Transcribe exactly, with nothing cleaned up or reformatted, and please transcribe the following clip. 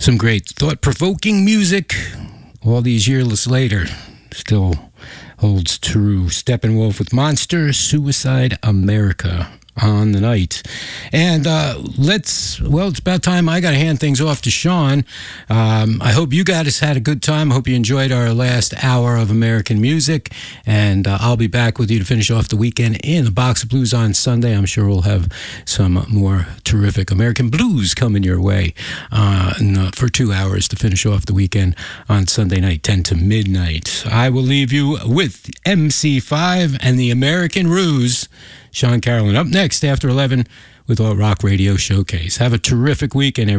Some great thought-provoking music all these years later still holds true. Steppenwolf with Monster, Suicide America on the night. And uh, let's, well, it's about time I got to hand things off to Sean. Um, I hope you guys had a good time. I hope you enjoyed our last hour of American music. And uh, I'll be back with you to finish off the weekend in the Box of Blues on Sunday. I'm sure we'll have some more terrific American blues coming your way uh, for two hours to finish off the weekend on Sunday night, ten to midnight. I will leave you with M C five and the American Ruse. Sean Carolyn up next after eleven with Alt Rock Radio Showcase. Have a terrific weekend, everyone.